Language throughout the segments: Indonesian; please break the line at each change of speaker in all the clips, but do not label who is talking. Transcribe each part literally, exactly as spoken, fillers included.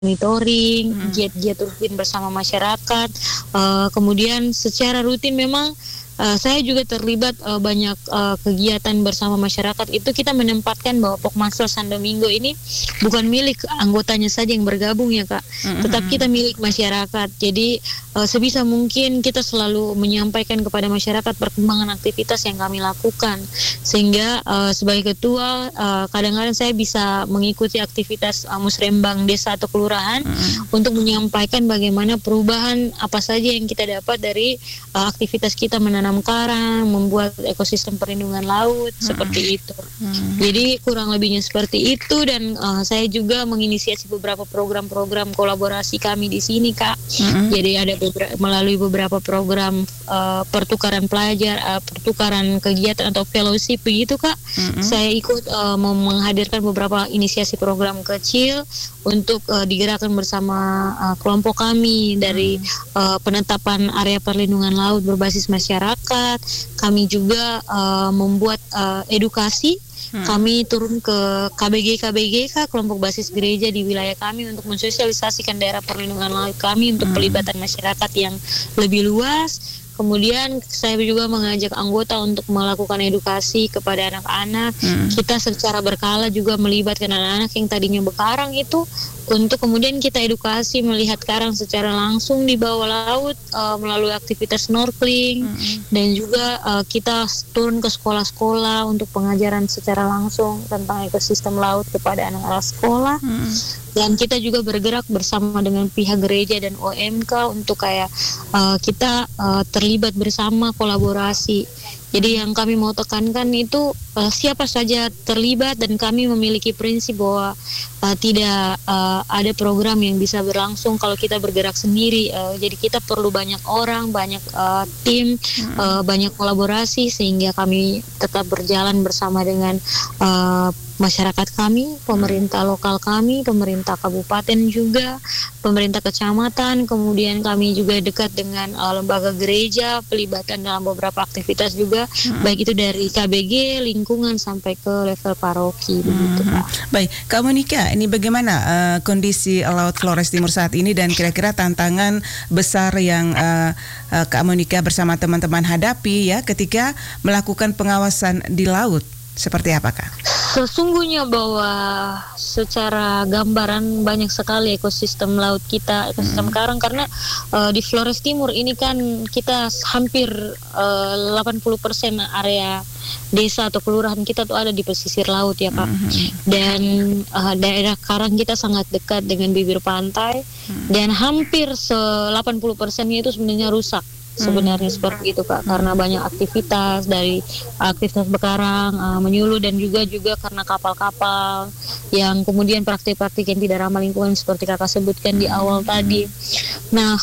monitoring,
Mhm.
giat-giat rutin bersama masyarakat. Eee, kemudian secara rutin memang, eee, saya juga terlibat, eee, banyak, eee, kegiatan bersama masyarakat. Itu kita menempatkan bahwa Pokmasel Sandomingo ini bukan milik anggotanya saja yang bergabung ya, Kak,
Mhm
tetap kita
mhm.
milik masyarakat. Jadi, eee, sebisa mungkin kita selalu menyampaikan kepada masyarakat perkembangan aktivitas yang kami lakukan. Sehingga, eee, sebagai ketua, eee, kadang-kadang saya bisa mengikuti aktivitas, eee, musrembang desa atau kelurahan
Mhm.
untuk menyampaikan bagaimana perubahan apa saja yang kita dapat dari, eee, aktivitas kita menanam karang, membuat ekosistem perlindungan laut,
Mhm.
seperti itu.
Mhm.
Jadi kurang lebihnya seperti itu dan, eee, saya juga menginisiasi beberapa program-program kolaborasi kami di sini, Kak.
Mhm.
Jadi ada bebera melalui beberapa program, eee, pertukaran pelajar, eee, pertukaran kegiatan atau fellowship begitu, Kak.
Mhm.
Saya ikut, eee, mem menghadirkan beberapa inisiasi program kecil untuk, eee, digerakkan bersama, eee, kelompok kami dari,
Mhm.
eee, penetapan area perlindungan laut berbasis masyarakat. Kami juga, eee, membuat, eee, edukasi.
Mhm.
Kami turun ke K B G-K B G, Kak, kelompok basis gereja di wilayah kami untuk mensosialisasikan daerah perlindungan laut kami untuk
Mhm.
pelibatan masyarakat yang lebih luas. Kemudian saya juga mengajak anggota untuk melakukan edukasi kepada anak-anak.
Mhm.
Kita secara berkala juga melibatkan anak-anak yang tadinya berkarang itu untuk kemudian kita edukasi melihat karang secara langsung di bawah laut, eee, melalui aktivitas snorkeling
Mhm.
dan juga, eee, kita turun ke sekolah-sekolah untuk pengajaran secara langsung tentang ekosistem laut kepada anak-anak sekolah.
Mhm.
Dan kita juga bergerak bersama dengan pihak gereja dan O M K untuk kayak, eee, kita, eee, terlibat bersama kolaborasi. Jadi yang kami mau tekankan itu, eee, siapa saja terlibat dan kami memiliki prinsip bahwa, eee, tidak, eee, ada program yang bisa berlangsung kalau kita bergerak sendiri. Eee, jadi kita perlu banyak orang, banyak, eee, tim,
Mhm.
eee, banyak kolaborasi sehingga kami tetap berjalan bersama dengan, eee, masyarakat kami,
Mhm.
pemerintah lokal kami, pemerintah kabupaten juga, pemerintah kecamatan, kemudian kami juga dekat dengan, eee, lembaga gereja, pelibatan dalam beberapa aktivitas juga,
Mhm.
baik itu dari K B G, lingkungan, sampai ke level paroki, begitu,
Mhm.
Kak.
Baik, Kak Monika, ini bagaimana, eee, kondisi Laut Flores Timur saat ini dan kira-kira tantangan besar yang, eee eee, Kak Monika bersama teman-teman hadapi ya ketika melakukan pengawasan di laut, seperti apa, Kak?
Sesungguhnya bahwa secara gambaran banyak sekali ekosistem laut kita, ekosistem
Mhm.
karang karena, eee, di Flores Timur ini kan kita hampir, eee, delapan puluh persen area desa atau kelurahan kita tuh ada di pesisir laut ya, Kak.
Mhm.
Dan, eee, daerah karang kita sangat dekat dengan bibir pantai
Mhm.
dan hampir se delapan puluh persennya itu sebenarnya rusak.
Mmm.
Sebenarnya seperti itu, Kak, karena
Mhm.
banyak aktivitas dari aktivitas berkarang, eee, menyuluh dan juga juga karena kapal-kapal yang kemudian praktik-praktik yang tidak ramah lingkungan seperti Kakak sebutkan di awal
Mhm
tadi.
mhm.
Nah,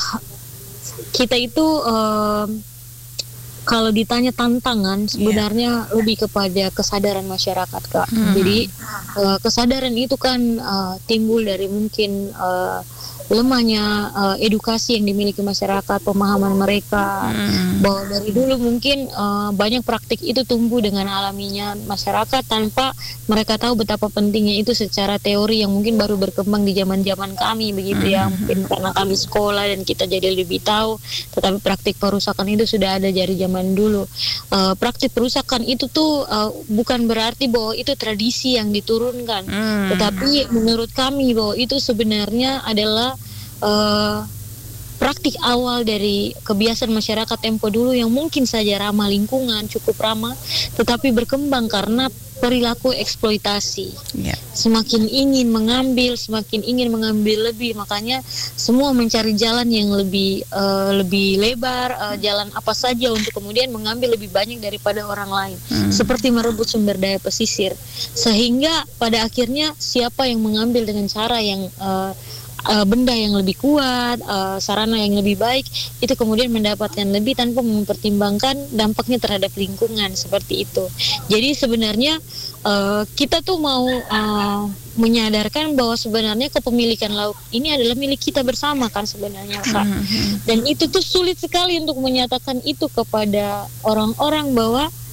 kita itu, mmm, kalau ditanya tantangan
Iya.
sebenarnya lebih kepada kesadaran masyarakat, Kak. Jadi,
Mhm.
eee, kesadaran itu kan, eee, timbul dari mungkin, eee, lemahnya, eee, edukasi yang dimiliki masyarakat, pemahaman mereka,
Mhm.
bahwa dari dulu mungkin, eee, banyak praktik itu tumbuh dengan alaminya masyarakat tanpa mereka tahu betapa pentingnya itu secara teori yang mungkin baru berkembang di zaman-zaman kami begitu ya.
Mhm.
Mungkin karena kami sekolah dan kita jadi lebih tahu, tetapi praktik perusakan itu sudah ada dari zaman dulu. Eee, praktik perusakan itu tuh, eee, bukan berarti bahwa itu tradisi yang diturunkan,
Mmm.
tetapi menurut kami bahwa itu sebenarnya adalah, eee, praktik awal dari kebiasaan masyarakat tempo dulu yang mungkin saja ramah lingkungan, cukup ramah, tetapi berkembang karena perilaku eksploitasi.
Iya.
Semakin ingin mengambil, semakin ingin mengambil lebih, makanya semua mencari jalan yang lebih, eee, lebih lebar, eee, jalan apa saja untuk kemudian mengambil lebih banyak daripada orang lain,
Mmm.
seperti merebut sumber daya pesisir. Sehingga pada akhirnya siapa yang mengambil dengan cara yang, eee eee, benda yang lebih kuat, eee, sarana yang lebih baik, itu kemudian mendapatkan lebih tanpa mempertimbangkan dampaknya terhadap lingkungan, seperti itu. Jadi sebenarnya, eee, kita tuh mau, eee, menyadarkan bahwa sebenarnya kepemilikan laut ini adalah milik kita bersama kan sebenarnya, Kak.
Mhm mhm.
Dan itu tuh sulit sekali untuk menyatakan itu kepada orang-orang bahwa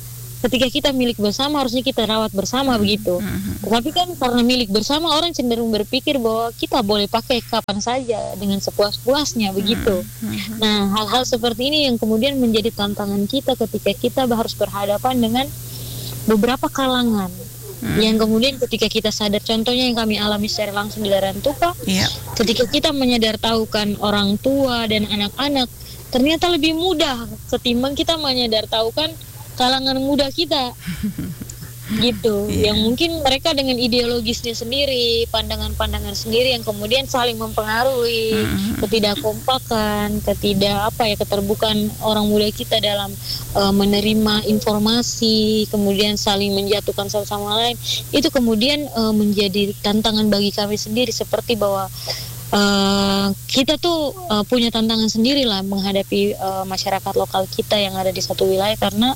ketika kita milik bersama harusnya kita rawat bersama begitu. Tetapi kan karena milik bersama orang cenderung berpikir bahwa kita boleh pakai kapan saja dengan sepuas-puasnya begitu. Nah, hal-hal seperti ini yang kemudian menjadi tantangan kita ketika kita harus berhadapan dengan beberapa kalangan. Hmm. Yang kemudian ketika kita sadar, contohnya yang kami alami secara langsung di Larantuka, yeah. ketika kita menyadartahukan orang tua dan anak-anak, ternyata lebih mudah ketimbang kita menyadartahukan kalangan muda kita. Gitu, yeah. Yang mungkin mereka dengan ideologisnya sendiri, pandangan-pandangan sendiri yang kemudian saling mempengaruhi, mm-hmm. ketidakkompakan, ketidak apa ya keterbukaan orang muda kita dalam uh, menerima informasi, kemudian saling menjatuhkan satu sama lain, itu kemudian uh, menjadi tantangan bagi kami sendiri, seperti bahwa uh, kita tuh uh, punya tantangan sendiri lah menghadapi uh, masyarakat lokal kita yang ada di satu wilayah karena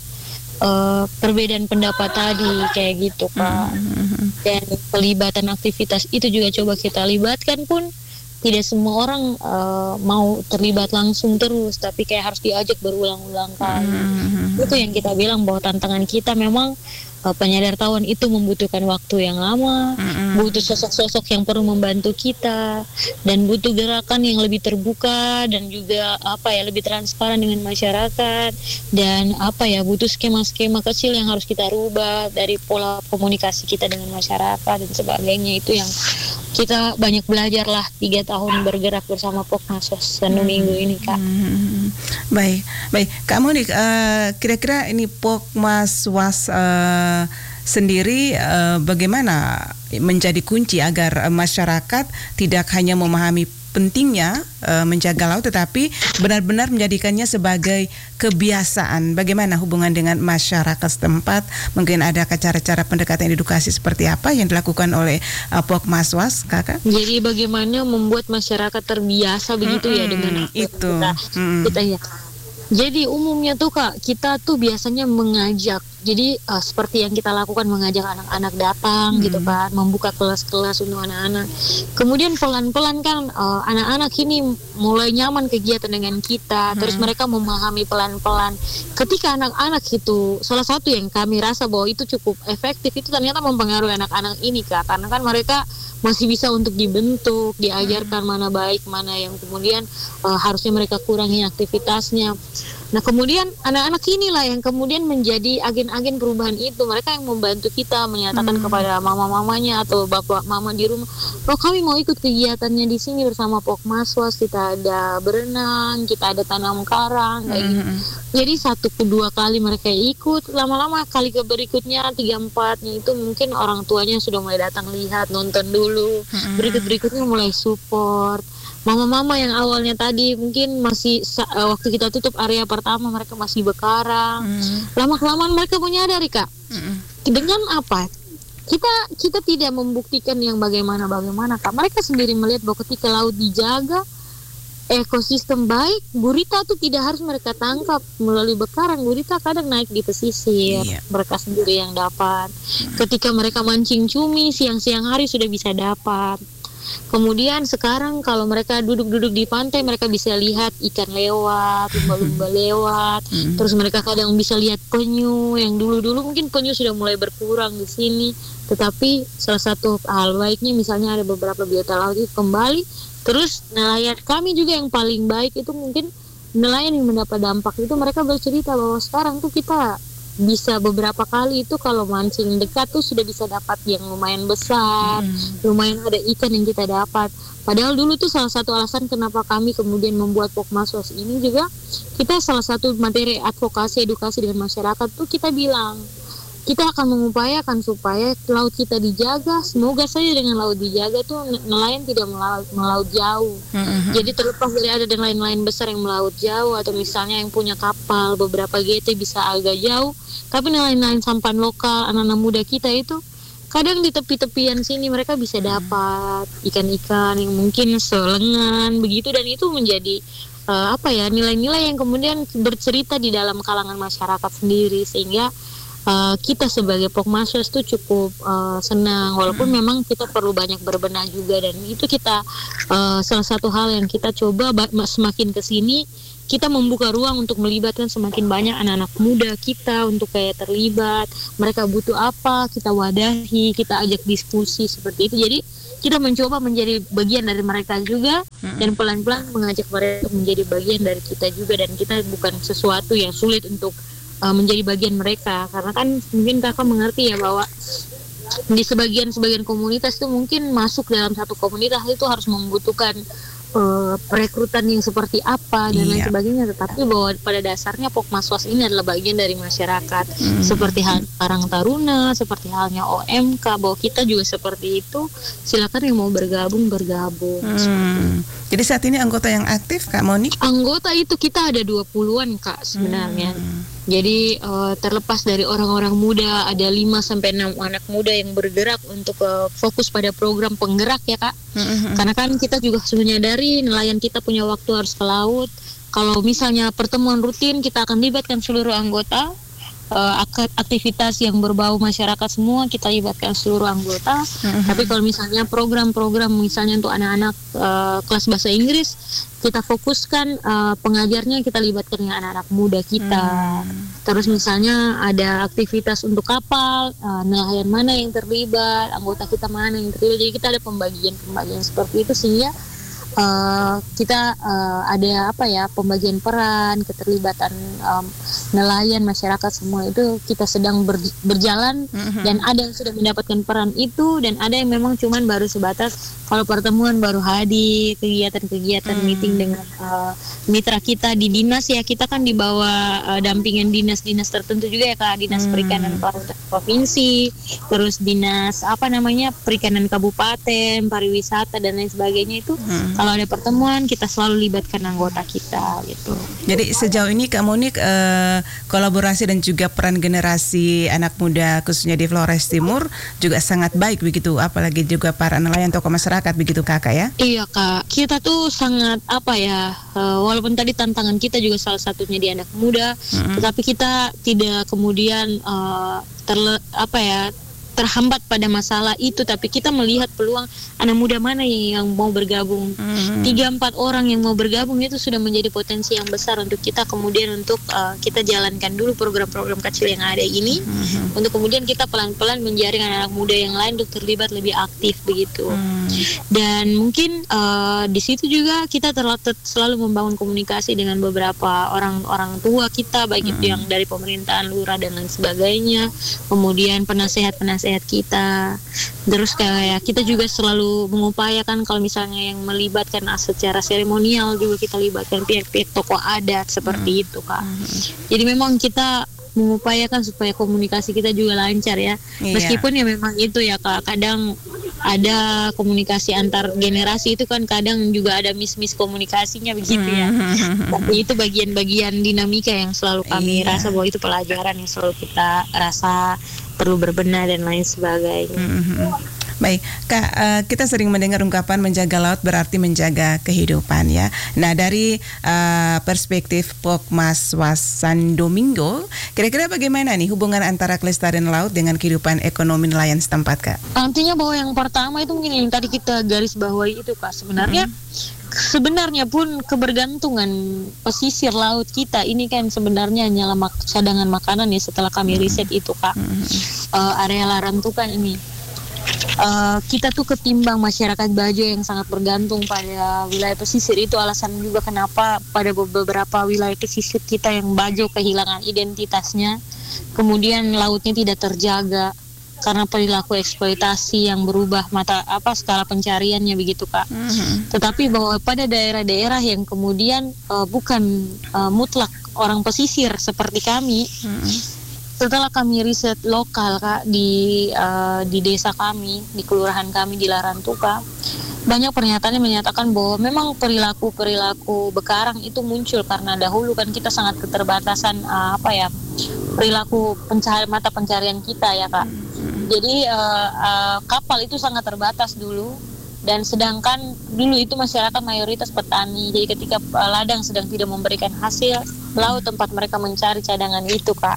Uh, perbedaan pendapat tadi kayak gitu Pak. Mm-hmm. Dan pelibatan aktivitas itu juga coba kita libatkan pun tidak semua orang uh, mau terlibat langsung terus, tapi kayak harus diajak berulang-ulang kali. Mm-hmm. Itu yang kita bilang bahwa tantangan kita memang uh, penyadartahuan itu membutuhkan waktu yang lama, mm-hmm. butuh sosok-sosok yang perlu membantu kita, dan butuh gerakan yang lebih terbuka dan juga apa ya lebih transparan dengan masyarakat, dan apa ya butuh skema-skema kecil yang harus kita rubah dari pola komunikasi kita dengan masyarakat dan sebagainya. Itu yang kita banyak belajar lah tiga tahun bergerak bersama Pokmasos Sanu hmm. Minggu ini Kak.
Hmm. Baik, baik. Kak Monik, uh, kira-kira ini Pokmaswas uh, sendiri uh, bagaimana menjadi kunci agar uh, masyarakat tidak hanya memahami pentingnya uh, menjaga laut, tetapi benar-benar menjadikannya sebagai kebiasaan. Bagaimana hubungan dengan masyarakat setempat? Mungkin ada cara-cara pendekatan edukasi seperti apa yang dilakukan oleh uh, Pokmaswas, Kakak?
Jadi bagaimana membuat masyarakat terbiasa begitu mm-hmm. ya dengan
itu.
Kita, mm. kita ya. Jadi umumnya tuh Kak, kita tuh biasanya mengajak. Jadi uh, seperti yang kita lakukan, mengajak anak-anak datang hmm. gitu kan, membuka kelas-kelas untuk anak-anak. Kemudian pelan-pelan kan uh, anak-anak ini mulai nyaman kegiatan dengan kita, hmm. terus mereka memahami pelan-pelan. Ketika anak-anak itu, salah satu yang kami rasa bahwa itu cukup efektif, itu ternyata mempengaruhi anak-anak ini Kak, karena kan mereka masih bisa untuk dibentuk, diajarkan mana baik, mana yang kemudian uh, harusnya mereka kurangi aktivitasnya. Nah kemudian anak-anak inilah yang kemudian menjadi agen-agen perubahan itu. Mereka yang membantu kita menyatakan hmm. kepada mama-mamanya atau bapak mama di rumah, oh kami mau ikut kegiatannya di sini bersama Pokmaswas, kita ada berenang, kita ada tanam karang kayak hmm. gitu. Jadi satu dua kali mereka ikut, lama-lama kali ke berikutnya tiga empatnya itu mungkin orang tuanya sudah mulai datang lihat, nonton dulu, hmm. berikut-berikutnya mulai support. Mama-mama yang awalnya tadi mungkin masih uh, waktu kita tutup area pertama mereka masih bekarang, mm. lama-kelamaan mereka menyadari Kak, mm. dengan apa? Kita kita tidak membuktikan yang bagaimana-bagaimana Kak. Mereka sendiri melihat bahwa ketika laut dijaga, ekosistem baik, gurita tuh tidak harus mereka tangkap melalui bekarang. Gurita kadang naik di pesisir, yeah. mereka sendiri yang dapat. Mm. Ketika mereka mancing cumi siang-siang hari sudah bisa dapat. Kemudian sekarang kalau mereka duduk-duduk di pantai, mereka bisa lihat ikan lewat, lumba-lumba lewat. Mm-hmm. Terus mereka kadang bisa lihat penyu, yang dulu-dulu mungkin penyu sudah mulai berkurang di sini. Tetapi salah satu hal baiknya misalnya ada beberapa biota laut itu kembali. Terus nelayan kami juga yang paling baik itu mungkin nelayan yang mendapat dampak itu mereka bercerita bahwa sekarang tuh kita bisa beberapa kali itu kalau mancing dekat tuh sudah bisa dapat yang lumayan besar, hmm. lumayan ada ikan yang kita dapat. Padahal dulu tuh salah satu alasan kenapa kami kemudian membuat Pokmaswas ini juga, kita salah satu materi advokasi edukasi dengan masyarakat tuh kita bilang kita akan mengupayakan supaya laut kita dijaga. Semoga saja dengan laut dijaga tuh nelayan tidak melaut, melaut jauh. Mm-hmm. Jadi terlepas dari ada nelayan-nelayan besar yang melaut jauh, atau misalnya yang punya kapal beberapa G T bisa agak jauh, tapi nelayan-nelayan sampan lokal, anak-anak muda kita itu kadang di tepi-tepian sini mereka bisa dapat ikan-ikan yang mungkin selengan begitu, dan itu menjadi uh, apa ya nilai-nilai yang kemudian bercerita di dalam kalangan masyarakat sendiri, sehingga Uh, kita sebagai Pokmaswas itu cukup uh, senang, walaupun hmm. memang kita perlu banyak berbenah juga, dan itu kita uh, salah satu hal yang kita coba ba- semakin kesini kita membuka ruang untuk melibatkan semakin banyak anak-anak muda kita untuk kayak terlibat. Mereka butuh apa, kita wadahi, kita ajak diskusi seperti itu. Jadi kita mencoba menjadi bagian dari mereka juga, hmm. dan pelan-pelan mengajak mereka untuk menjadi bagian dari kita juga, dan kita bukan sesuatu yang sulit untuk uh, menjadi bagian mereka, karena kan mungkin kakak mengerti ya bahwa di sebagian-sebagian komunitas itu mungkin masuk dalam satu komunitas itu harus membutuhkan Uh, perekrutan yang seperti apa dan lain
iya.
sebagainya, tetapi bahwa pada dasarnya Pokmaswas ini adalah bagian dari masyarakat, hmm. seperti hal Karang Taruna, seperti halnya O M K, bahwa kita juga seperti itu. Silakan yang mau bergabung bergabung.
Hmm. Jadi saat ini anggota yang aktif Kak Moni?
Anggota itu kita ada dua puluhan Kak sebenarnya. Hmm. Jadi uh, terlepas dari orang-orang muda, ada lima sampai enam anak muda yang bergerak untuk uh, fokus pada program penggerak ya Kak. Mm-hmm. Karena kan kita juga sudah menyadari nelayan kita punya waktu harus ke laut. Kalau misalnya pertemuan rutin, kita akan libatkan seluruh anggota. Uh, aktivitas yang berbau masyarakat semua kita libatkan seluruh anggota. Mm-hmm. Tapi kalau misalnya program-program misalnya untuk anak-anak uh, kelas bahasa Inggris, kita fokuskan uh, pengajarnya kita libatkan yang anak-anak muda kita. Mm. Terus misalnya ada aktivitas untuk kapal, uh, nelayan mana yang terlibat, anggota kita mana yang terlibat. Jadi kita ada pembagian-pembagian seperti itu sehingga Uh, kita uh, ada apa ya pembagian peran, keterlibatan um, nelayan, masyarakat semua itu kita sedang ber, berjalan, mm-hmm. dan ada yang sudah mendapatkan peran itu dan ada yang memang cuman baru sebatas kalau pertemuan baru hadir, kegiatan-kegiatan mm. meeting dengan uh, mitra kita di dinas ya, kita kan di bawah uh, dampingan dinas-dinas tertentu juga ya Kak, dinas mm. perikanan provinsi, terus dinas apa namanya perikanan kabupaten, pariwisata dan lain sebagainya itu. Mm. Kalau ada pertemuan kita selalu libatkan anggota kita gitu.
Jadi sejauh ini Kak Monik eh, kolaborasi dan juga peran generasi anak muda khususnya di Flores Timur juga sangat baik begitu, apalagi juga para nelayan tokoh masyarakat begitu Kakak ya?
Iya Kak, kita tuh sangat apa ya, uh, walaupun tadi tantangan kita juga salah satunya di anak muda, mm-hmm. tetapi kita tidak kemudian uh, terle apa ya terhambat pada masalah itu, tapi kita melihat peluang anak muda mana yang mau bergabung. Mm-hmm. Tiga empat orang yang mau bergabung itu sudah menjadi potensi yang besar untuk kita kemudian untuk uh, kita jalankan dulu program-program kecil yang ada ini, mm-hmm. untuk kemudian kita pelan-pelan menjaring anak-anak muda yang lain untuk terlibat lebih aktif begitu. Mm. Dan mungkin uh, di situ juga kita terlalu selalu membangun komunikasi dengan beberapa orang-orang tua kita, baik mm-hmm. itu yang dari pemerintahan, lurah dan lain sebagainya, kemudian penasehat-penasehat kita. Terus kayak kita juga selalu mengupayakan kalau misalnya yang melibatkan secara seremonial juga kita libatkan pihak-pihak tokoh adat seperti hmm. itu Kak. Hmm. Jadi memang kita mengupayakan supaya komunikasi kita juga lancar ya. Iya. Meskipun ya memang itu ya Kak, kadang ada komunikasi antar generasi itu kan kadang juga ada mis-mis komunikasinya begitu ya. Hmm. Tapi itu bagian-bagian dinamika yang selalu kami iya. rasa bahwa itu pelajaran yang selalu kita rasa perlu berbenah dan lain sebagainya. Mm-hmm.
Baik, Kak, uh, kita sering mendengar ungkapan menjaga laut berarti menjaga kehidupan ya. Nah, dari uh, perspektif Pokmaswas San Domingo, kira-kira bagaimana nih hubungan antara kelestarian laut dengan kehidupan ekonomi nelayan setempat, Kak?
Artinya bahwa yang pertama itu mungkin yang tadi kita garis bawahi itu Kak, sebenarnya mm-hmm. sebenarnya pun kebergantungan pesisir laut kita ini kan sebenarnya hanyalah mak- cadangan makanan ya setelah kami riset itu Kak. Mm-hmm. Uh, area Larantuka ini. Uh, kita tuh ketimbang masyarakat Bajo yang sangat bergantung pada wilayah pesisir, itu alasan juga kenapa pada beberapa wilayah pesisir kita yang Bajo kehilangan identitasnya, kemudian lautnya tidak terjaga karena perilaku eksploitasi yang berubah mata apa skala pencariannya begitu Kak. Mm-hmm. Tetapi bahwa pada daerah-daerah yang kemudian uh, bukan uh, mutlak orang pesisir seperti kami, mm-hmm. setelah kami riset lokal Kak di uh, di desa kami, di kelurahan kami di Larantuka, banyak pernyataan yang menyatakan bahwa memang perilaku-perilaku bekarang itu muncul karena dahulu kan kita sangat keterbatasan uh, apa ya perilaku pencari mata pencarian kita ya Kak. Jadi uh, uh, kapal itu sangat terbatas dulu, dan sedangkan dulu itu masyarakat mayoritas petani. Jadi ketika uh, ladang sedang tidak memberikan hasil, laut tempat mereka mencari cadangan itu Kak.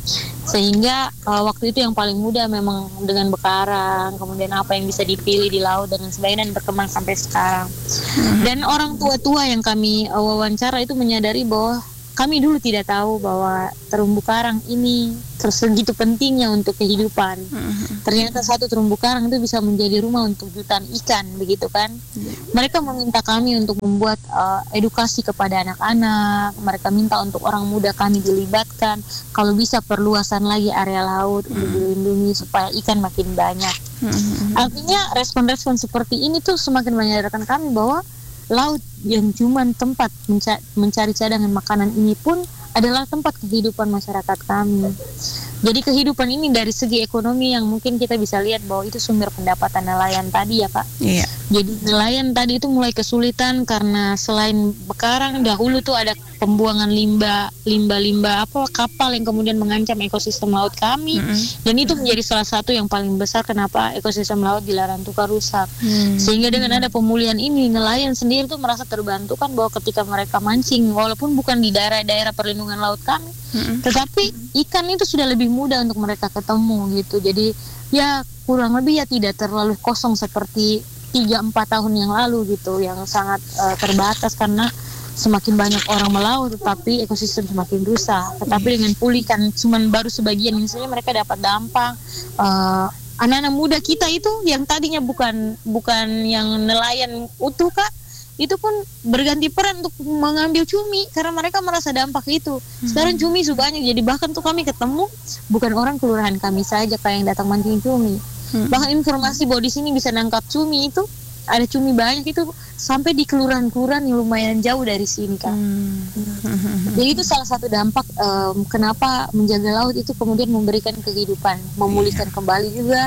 Sehingga uh, waktu itu yang paling mudah memang dengan bekarang, kemudian apa yang bisa dipilih di laut dan sebagainya, dan berkembang sampai sekarang. Dan orang tua-tua yang kami uh, wawancara itu menyadari bahwa kami dulu tidak tahu bahwa terumbu karang ini segitu pentingnya untuk kehidupan. Uh-huh. Ternyata satu terumbu karang itu bisa menjadi rumah untuk jutaan ikan, begitu kan? Yeah. Mereka meminta kami untuk membuat uh, edukasi kepada anak-anak. Mereka minta untuk orang muda kami dilibatkan. Kalau bisa perluasan lagi area laut uh-huh. untuk dilindungi supaya ikan makin banyak. Uh-huh. Artinya respon-respon seperti ini tuh semakin menyadarkan kami bahwa laut yang cuma tempat menca- mencari cadangan makanan ini pun adalah tempat kehidupan masyarakat kami. Jadi kehidupan ini dari segi ekonomi yang mungkin kita bisa lihat bahwa itu sumber pendapatan nelayan tadi ya Kak. Iya. Jadi nelayan tadi itu mulai kesulitan karena selain bekarang dahulu tuh ada pembuangan limbah, limbah-limbah apa kapal yang kemudian mengancam ekosistem laut kami. Mm-hmm. Dan itu menjadi salah satu yang paling besar kenapa ekosistem laut di Larantuka rusak. Mm-hmm. Sehingga dengan ada pemulihan ini nelayan sendiri tuh merasa terbantu kan bahwa ketika mereka mancing walaupun bukan di daerah-daerah perlindungan laut kami, mm-hmm. tetapi ikan itu sudah lebih mudah untuk mereka ketemu gitu. Jadi ya kurang lebih ya tidak terlalu kosong seperti tiga empat tahun yang lalu gitu yang sangat uh, terbatas karena semakin banyak orang melaut tetapi ekosistem semakin rusak. Tetapi dengan pulihkan cuman baru sebagian misalnya mereka dapat dampak uh, anak-anak muda kita itu yang tadinya bukan bukan yang nelayan utuh Kak, itu pun berganti peran untuk mengambil cumi karena mereka merasa dampak itu. Sekarang cumi sudah banyak, jadi bahkan tuh kami ketemu bukan orang kelurahan kami saja kayak yang datang mancing cumi. Hmm. Bahkan informasi bahwa di sini bisa nangkap cumi itu ada cumi banyak itu sampai di kelurahan-kelurahan yang lumayan jauh dari sini Kak. Hmm. Hmm. Jadi itu salah satu dampak um, kenapa menjaga laut itu kemudian memberikan kehidupan, memulihkan yeah. kembali juga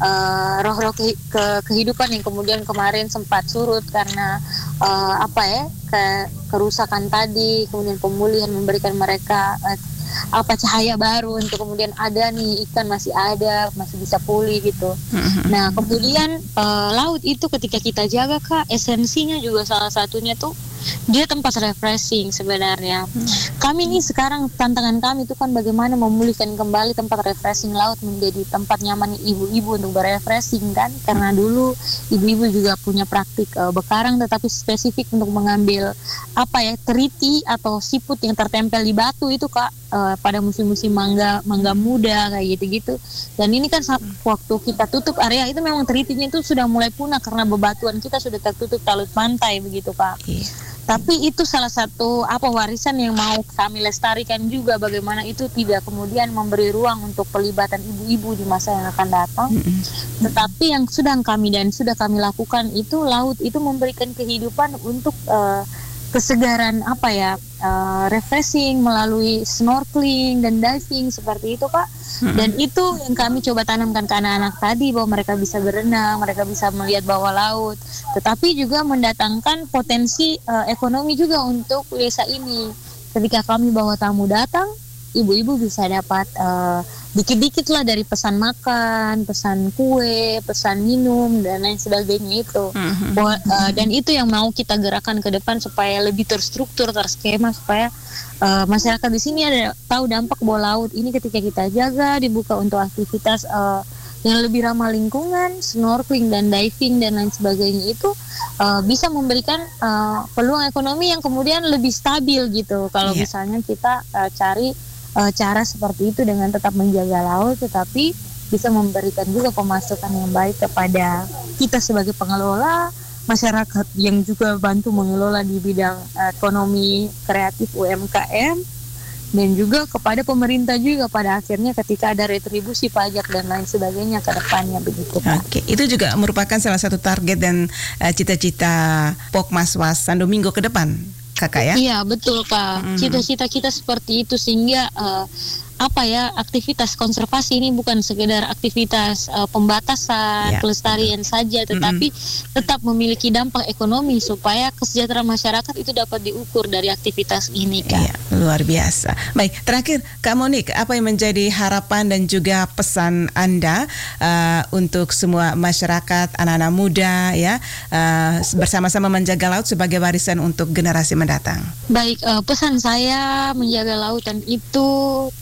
uh, roh-roh ke, ke kehidupan yang kemudian kemarin sempat surut karena uh, apa ya ke, kerusakan tadi, kemudian pemulihan memberikan mereka uh, apa cahaya baru untuk kemudian ada nih ikan masih ada masih bisa pulih gitu. Mm-hmm. Nah kemudian uh, laut itu ketika kita jaga Kak esensinya juga salah satunya tuh dia tempat refreshing sebenarnya. Mm-hmm. Kami nih sekarang tantangan kami itu kan bagaimana memulihkan kembali tempat refreshing laut menjadi tempat nyaman ibu-ibu untuk berefreshing kan karena dulu ibu-ibu juga punya praktik uh, bekarang tetapi spesifik untuk mengambil apa ya teriti atau siput yang tertempel di batu itu Kak. Uh, pada musim-musim mangga mangga muda kayak gitu-gitu. Dan ini kan waktu kita tutup area itu memang teritinya itu sudah mulai punah karena bebatuan kita sudah tertutup talut pantai begitu Kak. Iya. Tapi itu salah satu apa warisan yang mau kami lestarikan juga bagaimana itu tidak kemudian memberi ruang untuk pelibatan ibu-ibu di masa yang akan datang. Mm-hmm. Tetapi yang sudah kami dan sudah kami lakukan itu laut itu memberikan kehidupan untuk uh, kesegaran apa ya uh, refreshing melalui snorkeling dan diving seperti itu Pak. Hmm. Dan itu yang kami coba tanamkan ke anak-anak tadi bahwa mereka bisa berenang, mereka bisa melihat bawah laut, tetapi juga mendatangkan potensi uh, ekonomi juga untuk desa ini. Ketika kami bawa tamu datang, ibu-ibu bisa dapat uh, dikit-dikit lah dari pesan makan, pesan kue, pesan minum dan lain sebagainya itu. Mm-hmm. Bahwa, uh, dan itu yang mau kita gerakkan ke depan supaya lebih terstruktur, terskema supaya uh, masyarakat di sini ada tahu dampak bahwa laut ini ketika kita jaga dibuka untuk aktivitas uh, yang lebih ramah lingkungan, snorkeling dan diving dan lain sebagainya itu uh, bisa memberikan uh, peluang ekonomi yang kemudian lebih stabil gitu. Kalau yeah. misalnya kita uh, cari Uh, cara seperti itu dengan tetap menjaga laut tetapi bisa memberikan juga pemasukan yang baik kepada kita sebagai pengelola, masyarakat yang juga bantu mengelola di bidang uh, ekonomi kreatif U M K M dan juga kepada pemerintah juga pada akhirnya ketika ada retribusi pajak dan lain sebagainya ke depannya begitu.
Oke, itu juga merupakan salah satu target dan uh, cita-cita Pokmaswas Sandomingo ke depan. Kakak ya? Iya
betul Kak. Mm-hmm. Cita-cita kita seperti itu sehingga uh, apa ya aktivitas konservasi ini bukan sekedar aktivitas uh, pembatasan, ya, pelestarian betul. saja, tetapi mm-hmm. tetap memiliki dampak ekonomi supaya kesejahteraan masyarakat itu dapat diukur dari aktivitas ini Kak.
Iya, luar biasa. Baik, terakhir Kak Monik, apa yang menjadi harapan dan juga pesan Anda uh, untuk semua masyarakat, anak-anak muda ya uh, bersama-sama menjaga laut sebagai warisan untuk generasi mendatang?
Baik, uh, pesan saya menjaga lautan itu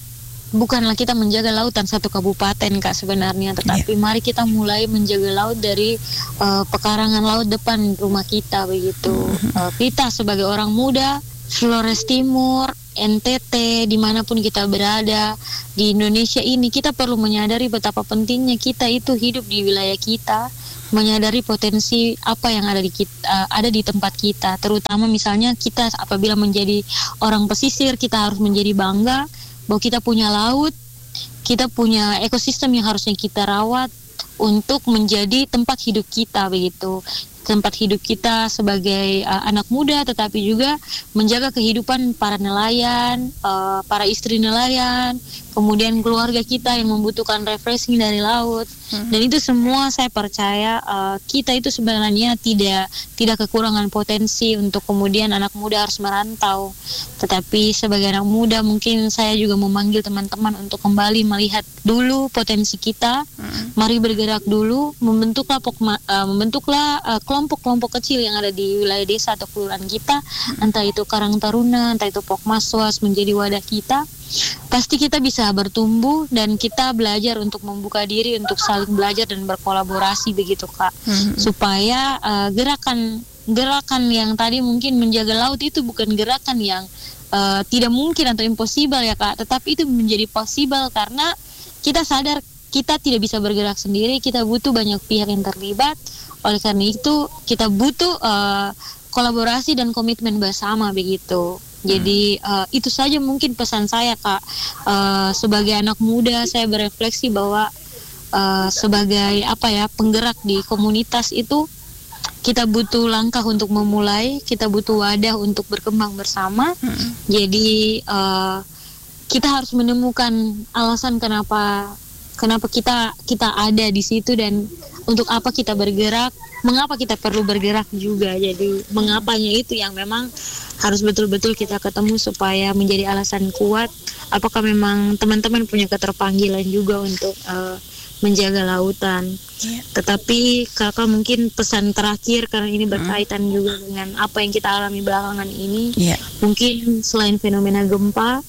bukanlah kita menjaga lautan satu kabupaten Kak sebenarnya, tetapi yeah. mari kita mulai menjaga laut dari uh, pekarangan laut depan rumah kita begitu. Mm-hmm. Uh, kita sebagai orang muda Flores Timur, N T T, dimanapun kita berada di Indonesia ini, kita perlu menyadari betapa pentingnya kita itu hidup di wilayah kita, menyadari potensi apa yang ada di kita, uh, ada di tempat kita, terutama misalnya kita apabila menjadi orang pesisir, kita harus menjadi bangga bahwa kita punya laut, kita punya ekosistem yang harusnya kita rawat untuk menjadi tempat hidup kita begitu. Tempat hidup kita sebagai uh, anak muda, tetapi juga menjaga kehidupan para nelayan, uh, para istri nelayan, kemudian keluarga kita yang membutuhkan refreshing dari laut. Hmm. Dan itu semua saya percaya uh, kita itu sebenarnya tidak tidak kekurangan potensi untuk kemudian anak muda harus merantau. Tetapi sebagai anak muda mungkin saya juga memanggil teman-teman untuk kembali melihat dulu potensi kita. Hmm. Mari bergerak dulu, membentuklah pokma, uh, membentuklah uh, kelompok-kelompok kecil yang ada di wilayah desa atau kelurahan kita, hmm. entah itu Karang Taruna, entah itu Pokmaswas menjadi wadah kita. Pasti kita bisa bertumbuh dan kita belajar untuk membuka diri untuk saling belajar dan berkolaborasi begitu Kak. Hmm. Supaya uh, gerakan gerakan yang tadi mungkin menjaga laut itu bukan gerakan yang uh, tidak mungkin atau impossible ya Kak, tetapi itu menjadi possible karena kita sadar kita tidak bisa bergerak sendiri, kita butuh banyak pihak yang terlibat. Oleh karena itu kita butuh uh, kolaborasi dan komitmen bersama begitu. Jadi uh, itu saja mungkin pesan saya Kak. Uh, sebagai anak muda saya berefleksi bahwa uh, sebagai apa ya penggerak di komunitas itu kita butuh langkah untuk memulai, kita butuh wadah untuk berkembang bersama. Hmm. Jadi uh, kita harus menemukan alasan kenapa kenapa kita kita ada di situ dan untuk apa kita bergerak, mengapa kita perlu bergerak juga. Jadi mengapanya itu yang memang harus betul-betul kita ketemu supaya menjadi alasan kuat. Apakah memang teman-teman punya keterpanggilan juga untuk uh, menjaga lautan. Yeah. Tetapi kakak mungkin pesan terakhir karena ini berkaitan mm. juga dengan apa yang kita alami belakangan ini. Yeah. Mungkin selain fenomena gempa,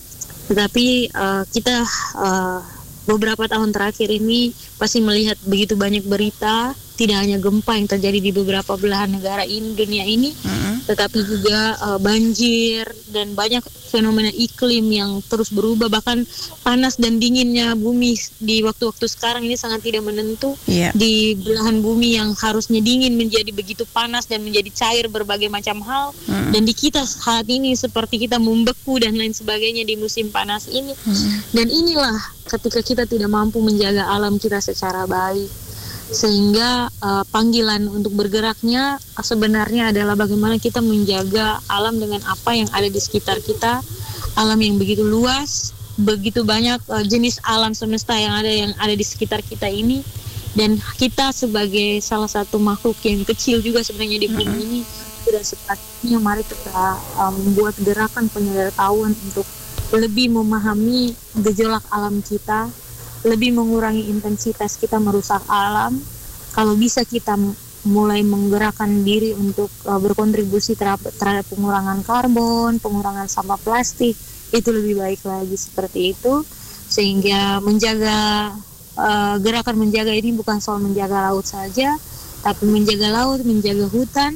tetapi uh, kita uh, beberapa tahun terakhir ini pasti melihat begitu banyak berita, tidak hanya gempa yang terjadi di beberapa belahan negara ini, dunia ini, mm-hmm. tetapi juga uh, banjir dan banyak fenomena iklim yang terus berubah, bahkan panas dan dinginnya bumi di waktu-waktu sekarang ini sangat tidak menentu. Yeah. Di belahan bumi yang harusnya dingin menjadi begitu panas dan menjadi cair berbagai macam hal, mm-hmm. dan di kita saat ini seperti kita membeku dan lain sebagainya di musim panas ini. Mm-hmm. Dan inilah ketika kita tidak mampu menjaga alam kita secara baik, sehingga uh, panggilan untuk bergeraknya sebenarnya adalah bagaimana kita menjaga alam dengan apa yang ada di sekitar kita, alam yang begitu luas, begitu banyak uh, jenis alam semesta yang ada yang ada di sekitar kita ini, dan kita sebagai salah satu makhluk yang kecil juga sebenarnya di bumi ini sudah sepatutnya mari kita uh, membuat gerakan penyadaran untuk lebih memahami gejolak alam kita, lebih mengurangi intensitas kita merusak alam. Kalau bisa kita mulai menggerakkan diri untuk uh, berkontribusi terhadap, terhadap pengurangan karbon, pengurangan sampah plastik, itu lebih baik lagi seperti itu. Sehingga menjaga uh, gerakan menjaga ini bukan soal menjaga laut saja, tapi menjaga laut, menjaga hutan,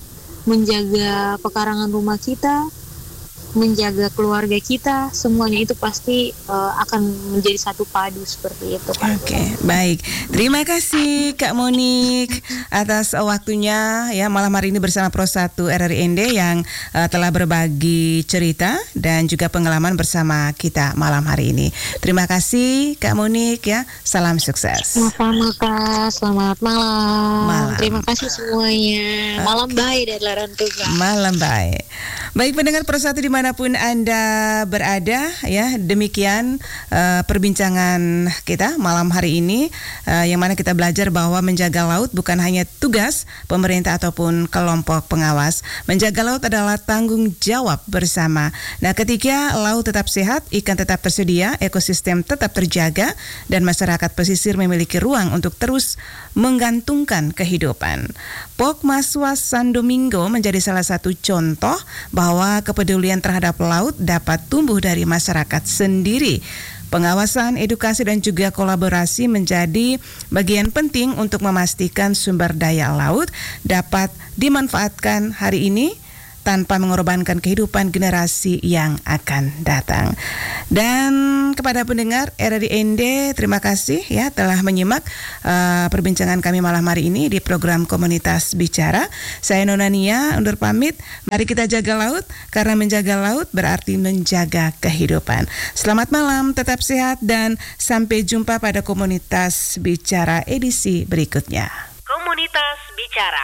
menjaga pekarangan rumah kita, menjaga keluarga kita, semuanya itu pasti uh, akan menjadi satu padu seperti itu. Oke,
okay, baik. Terima kasih Kak Monik atas waktunya ya malam hari ini bersama Pro satu R R I N D yang uh, telah berbagi cerita dan juga pengalaman bersama kita malam hari ini. Terima kasih Kak Monik ya. Salam sukses.
Sama-sama Kak. Selamat malam. malam. Terima kasih semuanya. Malam okay. baik dari Larantuga.
Malam baik. Baik pendengar Pro satu dimanapun Anda berada ya, demikian uh, perbincangan kita malam hari ini uh, yang mana kita belajar bahwa menjaga laut bukan hanya tugas pemerintah ataupun kelompok pengawas. Menjaga laut adalah tanggung jawab bersama. Nah, ketika laut tetap sehat, ikan tetap tersedia, ekosistem tetap terjaga, dan masyarakat pesisir memiliki ruang untuk terus menggantungkan kehidupan. Pokmaswas San Domingo menjadi salah satu contoh bahwa kepedulian terhadap laut dapat tumbuh dari masyarakat sendiri. Pengawasan, edukasi dan juga kolaborasi menjadi bagian penting untuk memastikan sumber daya laut dapat dimanfaatkan hari ini tanpa mengorbankan kehidupan generasi yang akan datang. Dan kepada pendengar R R I N D, terima kasih ya telah menyimak uh, perbincangan kami malam hari ini di program Komunitas Bicara. Saya Nona Nia undur pamit. Mari kita jaga laut, karena menjaga laut berarti menjaga kehidupan. Selamat malam, tetap sehat dan sampai jumpa pada Komunitas Bicara edisi berikutnya.
Komunitas Bicara.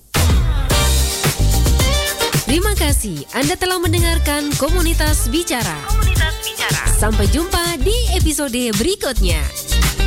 Terima kasih Anda telah mendengarkan Komunitas Bicara. Komunitas Bicara. Sampai jumpa di episode berikutnya.